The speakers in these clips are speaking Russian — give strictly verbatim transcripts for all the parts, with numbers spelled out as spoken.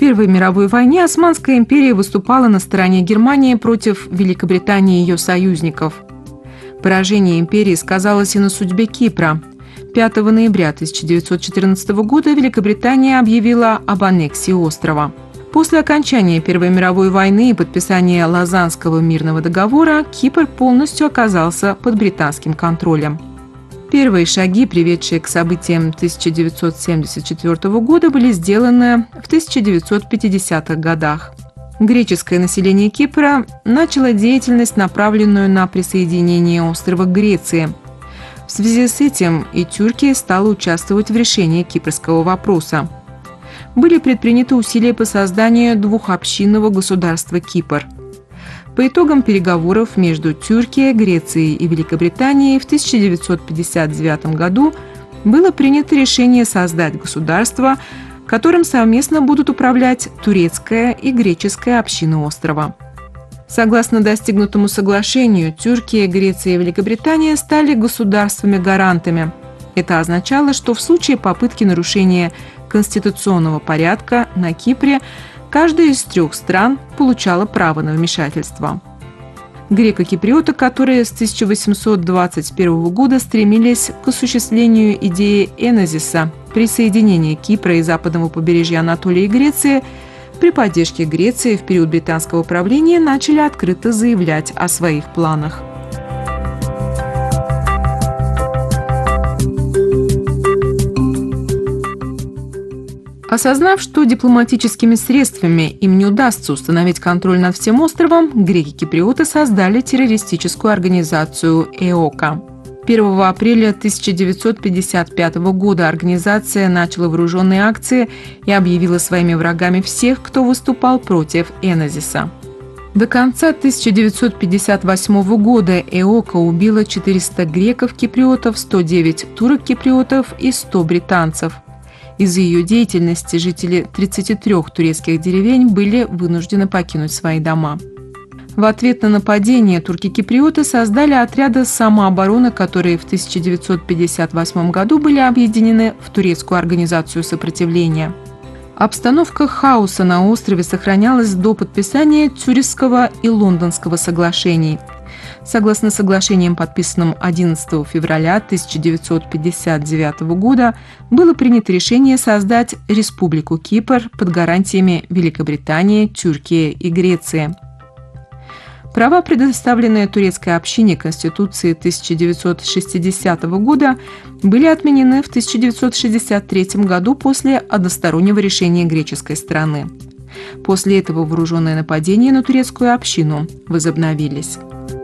Первой мировой войне Османская империя выступала на стороне Германии против Великобритании и ее союзников. Поражение империи сказалось и на судьбе Кипра. пятого ноября тысяча девятьсот четырнадцатого года Великобритания объявила об аннексии острова. После окончания Первой мировой войны и подписания Лозаннского мирного договора Кипр полностью оказался под британским контролем. Первые шаги, приведшие к событиям тысяча девятьсот семьдесят четвёртого года, были сделаны в тысяча девятьсот пятидесятых годах. Греческое население Кипра начало деятельность, направленную на присоединение острова к Греции. В связи с этим и Тюркия стала участвовать в решении кипрского вопроса. Были предприняты усилия по созданию двухобщинного государства Кипр. По итогам переговоров между Тюркией, Грецией и Великобританией в тысяча девятьсот пятьдесят девятом году было принято решение создать государство, которым совместно будут управлять турецкая и греческая общины острова. Согласно достигнутому соглашению, Тюркия, Греция и Великобритания стали государствами-гарантами. Это означало, что в случае попытки нарушения конституционного порядка на Кипре каждая из трех стран получала право на вмешательство. Греко-киприоты, которые с тысяча восемьсот двадцать первого года стремились к осуществлению идеи Энозиса, присоединения Кипра и западного побережья Анатолии и Греции, при поддержке Греции в период британского правления начали открыто заявлять о своих планах. Осознав, что дипломатическими средствами им не удастся установить контроль над всем островом, греки-киприоты создали террористическую организацию ЭОКА. первого апреля тысяча девятьсот пятьдесят пятого года организация начала вооруженные акции и объявила своими врагами всех, кто выступал против Энозиса. До конца тысяча девятьсот пятьдесят восьмого года ЭОКА убила четыреста греков-киприотов, сто девять турок-киприотов и сто британцев. Из-за ее деятельности жители тридцати трёх турецких деревень были вынуждены покинуть свои дома. В ответ на нападение турки-киприоты создали отряды самообороны, которые в тысяча девятьсот пятьдесят восьмом году были объединены в турецкую организацию сопротивления. Обстановка хаоса на острове сохранялась до подписания Цюрихского и Лондонского соглашений. Согласно соглашениям, подписанным одиннадцатого февраля тысяча девятьсот пятьдесят девятого года, было принято решение создать Республику Кипр под гарантиями Великобритании, Тюркии и Греции. Права, предоставленные турецкой общине Конституцией тысяча девятьсот шестидесятого года, были отменены в тысяча девятьсот шестьдесят третьем году после одностороннего решения греческой стороны. После этого вооруженные нападения на турецкую общину возобновились.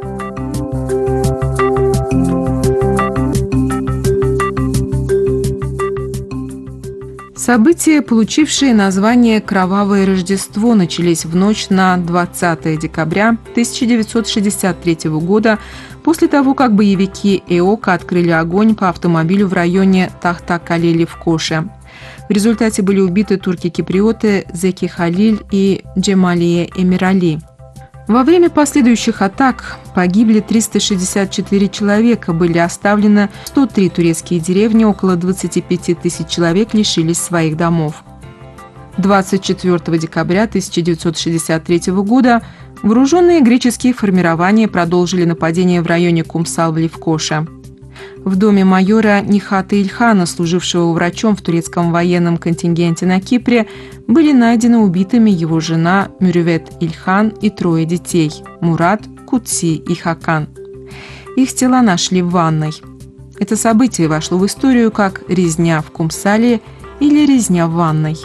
События, получившие название «Кровавое Рождество», начались в ночь на двадцатое декабря тысяча девятьсот шестьдесят третьего года после того, как боевики ЭОКА открыли огонь по автомобилю в районе Тахта-Калели-в-Коше. В результате были убиты турки-киприоты Зеки Халиль и Джемалия Эмирали. Во время последующих атак погибли триста шестьдесят четыре человека, были оставлены сто три турецкие деревни, около двадцати пяти тысяч человек лишились своих домов. двадцать четвёртого декабря тысяча девятьсот шестьдесят третьего года вооруженные греческие формирования продолжили нападение в районе Кумсал-в-Левкоше. В доме майора Нихата Ильхана, служившего врачом в турецком военном контингенте на Кипре, были найдены убитыми его жена Мюрювет Ильхан и трое детей – Мурат, Кутси и Хакан. Их тела нашли в ванной. Это событие вошло в историю как «резня в Кумсале» или «резня в ванной».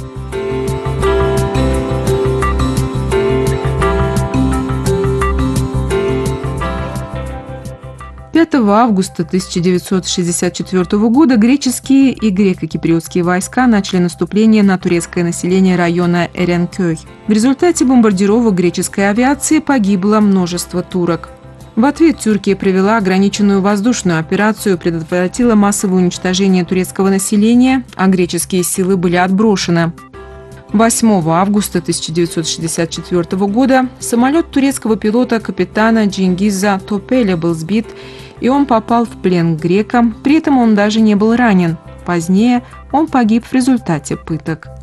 пятого августа тысяча девятьсот шестьдесят четвёртого года греческие и греко-киприотские войска начали наступление на турецкое население района Эренкёй. В результате бомбардировок греческой авиации погибло множество турок. В ответ Тюркия провела ограниченную воздушную операцию, предотвратила массовое уничтожение турецкого населения, а греческие силы были отброшены. восьмого августа тысяча девятьсот шестьдесят четвёртого года самолет турецкого пилота капитана Чингиза Топеля был сбит, и он попал в плен к грекам, при этом он даже не был ранен. Позднее он погиб в результате пыток.